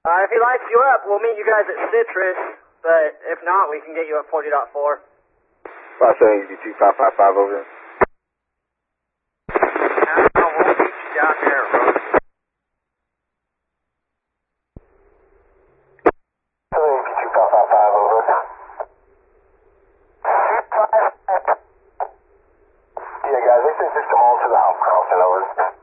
If he lights you up, we'll meet you guys at Citrus, but if not, we can get you at 40.4. 570 25555 over. We'll meet you down there, Road. Yeah, guys, they said just come on to the house, Carlton, over.